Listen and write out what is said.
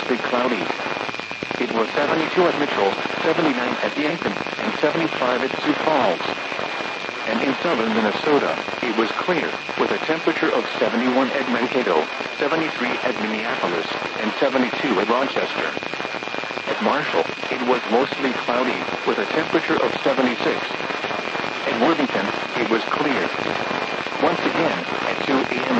mostly cloudy. It was 72 at Mitchell, 79 at Yankton, and 75 at Sioux Falls. And in southern Minnesota, it was clear, with a temperature of 71 at Mankato, 73 at Minneapolis, and 72 at Rochester. At Marshall, it was mostly cloudy, with a temperature of 76. At Worthington, it was clear. Once again, at 2 a.m.